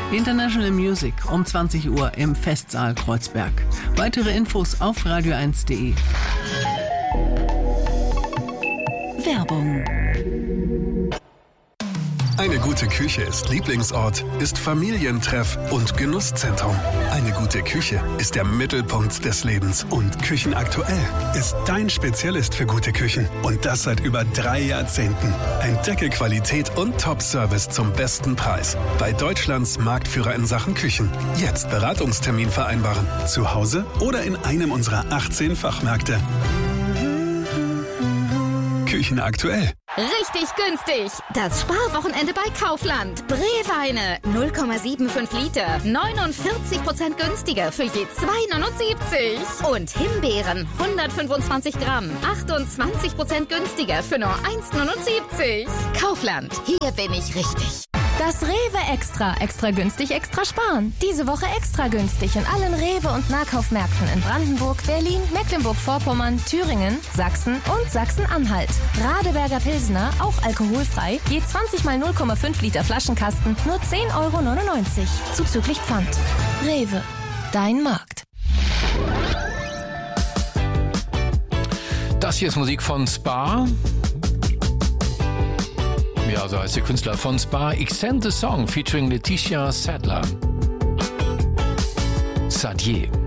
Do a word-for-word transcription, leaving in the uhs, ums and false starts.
International Music um zwanzig Uhr im Festsaal Kreuzberg. Weitere Infos auf radio eins punkt de. Werbung. Eine gute Küche ist Lieblingsort, ist Familientreff und Genusszentrum. Eine gute Küche ist der Mittelpunkt des Lebens. Und Küchenaktuell ist dein Spezialist für gute Küchen. Und das seit über drei Jahrzehnten. Entdecke Qualität und Top-Service zum besten Preis. Bei Deutschlands Marktführer in Sachen Küchen. Jetzt Beratungstermin vereinbaren. Zu Hause oder in einem unserer achtzehn Fachmärkte. Küchenaktuell. Richtig günstig. Das Sparwochenende bei Kaufland. Breweine null Komma fünfundsiebzig Liter. neunundvierzig Prozent günstiger für je zwei Komma neunundsiebzig. Und Himbeeren hundertfünfundzwanzig Gramm. achtundzwanzig Prozent günstiger für nur eins Komma neunundsiebzig. Kaufland. Hier bin ich richtig. Das Rewe Extra. Extra günstig, extra sparen. Diese Woche extra günstig in allen Rewe- und Nahkaufmärkten in Brandenburg, Berlin, Mecklenburg-Vorpommern, Thüringen, Sachsen und Sachsen-Anhalt. Radeberger Pilsner, auch alkoholfrei, je zwanzig mal null Komma fünf Liter Flaschenkasten, nur zehn Euro neunundneunzig. Zuzüglich Pfand. Rewe. Dein Markt. Das hier ist Musik von Spa. Ja, so heißt der Künstler von Spa. Extend the Song featuring Letitia Sadler. Sadier.